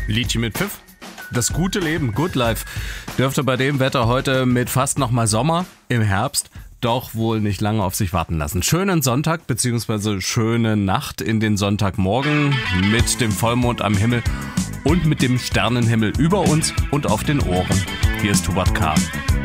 Liedchen mit Pfiff. Das gute Leben, Good Life, dürfte bei dem Wetter heute mit fast nochmal Sommer im Herbst doch wohl nicht lange auf sich warten lassen. Schönen Sonntag bzw. schöne Nacht in den Sonntagmorgen mit dem Vollmond am Himmel und mit dem Sternenhimmel über uns und auf den Ohren. Hier ist Hubert K.